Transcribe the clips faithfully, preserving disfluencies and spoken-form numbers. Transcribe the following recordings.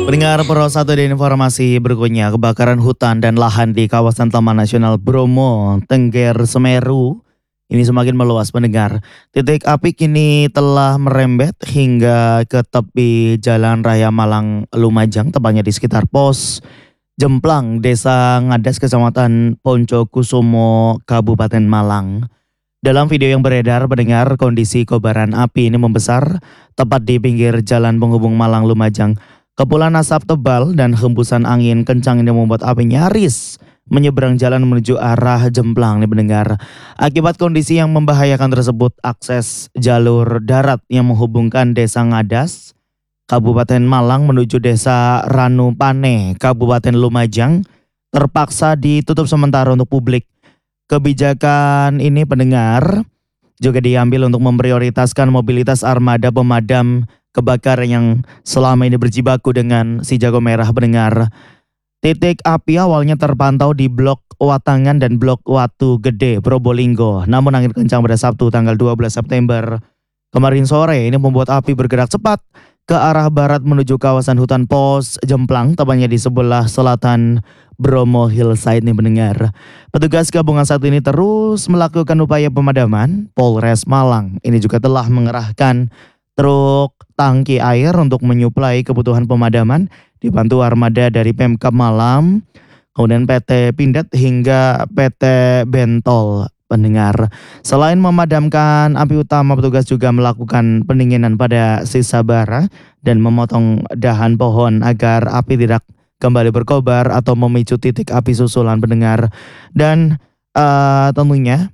Pendengar Pro satu di informasi berikutnya, kebakaran hutan dan lahan di kawasan Taman Nasional Bromo, Tengger Semeru ini semakin meluas pendengar. Titik api kini telah merembet hingga ke tepi Jalan Raya Malang Lumajang, tepatnya di sekitar pos Jemplang, Desa Ngadas, Kecamatan Poncokusumo, Kabupaten Malang. Dalam video yang beredar, mendengar kondisi kobaran api ini membesar tepat di pinggir jalan penghubung Malang Lumajang. Kepulan asap tebal dan hembusan angin kencang ini membuat api nyaris menyeberang jalan menuju arah Jemplang nih pendengar. Akibat kondisi yang membahayakan tersebut, akses jalur darat yang menghubungkan Desa Ngadas, Kabupaten Malang menuju Desa Ranupane, Kabupaten Lumajang terpaksa ditutup sementara untuk publik. Kebijakan ini pendengar juga diambil untuk memprioritaskan mobilitas armada pemadam kebakaran yang selama ini berjibaku dengan si jago merah pendengar. Titik api awalnya terpantau di Blok Watangan dan Blok Watu Gede, Probolinggo. Namun angin kencang pada Sabtu tanggal dua belas September kemarin sore ini membuat api bergerak cepat ke arah barat menuju kawasan hutan pos Jemplang, tepatnya di sebelah selatan Bromo Hillside nih pendengar. Petugas gabungan saat ini terus melakukan upaya pemadaman. Polres Malang ini juga telah mengerahkan truk tangki air untuk menyuplai kebutuhan pemadaman, dibantu armada dari Pemkab Malang, kemudian P T Pindad hingga P T Bentol pendengar. Selain memadamkan api utama, petugas juga melakukan pendinginan pada sisa bara dan memotong dahan pohon agar api tidak kembali berkobar atau memicu titik api susulan pendengar. Dan uh, tentunya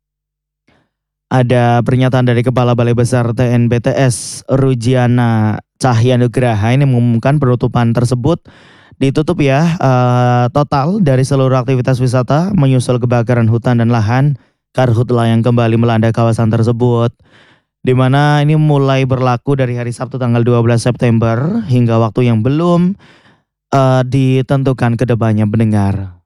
ada pernyataan dari Kepala Balai Besar T N B T S Rujiana Cahyanugraha ini mengumumkan penutupan tersebut ditutup ya uh, total dari seluruh aktivitas wisata menyusul kebakaran hutan dan lahan karhutla yang kembali melanda kawasan tersebut, di mana ini mulai berlaku dari hari Sabtu tanggal dua belas September hingga waktu yang belum uh, ditentukan ke depannya pendengar.